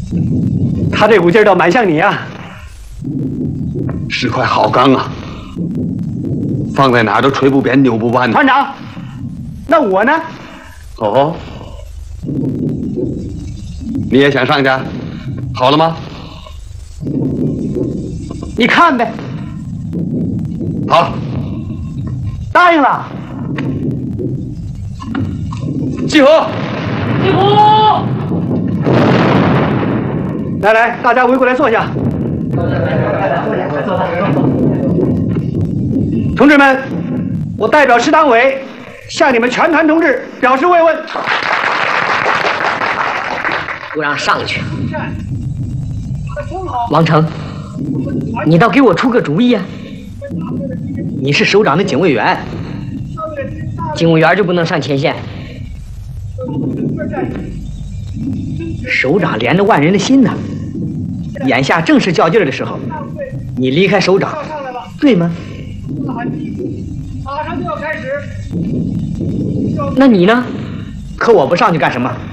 他这股劲儿倒蛮像你啊。 是块好钢啊，放在哪儿都吹不扁、扭不弯。 团长，那我呢？ 哦，你也想上去？好了吗？ 你看呗。 好， 答应了。 集合！ 集合！来来，大家围过来坐下。同志们，我代表师党委向你们全团同志表示慰问。 不让上去。王成，你倒给我出个主意啊！你是首长的警卫员，警卫员就不能上前线。首长连着万人的心呢，眼下正是较劲儿的时候，你离开首长，对吗？ 马上就要开始。 那你呢？可我不上去干什么？